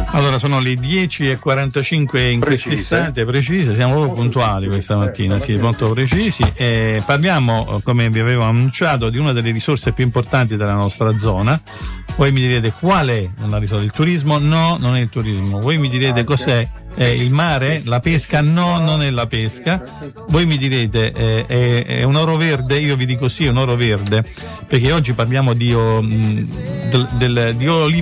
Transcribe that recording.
Allora sono le 10:45 in queste istante, precise, siamo proprio puntuali questa mattina, sì, molto precisi. Parliamo, come vi avevo annunciato, di una delle risorse più importanti della nostra zona. Voi mi direte qual è la risorsa? Il turismo? No, non è il turismo. Voi mi direte cos'è? Il mare? La pesca? No, non è la pesca. Voi mi direte è un oro verde? Io vi dico sì, è un oro verde, perché oggi parliamo di olive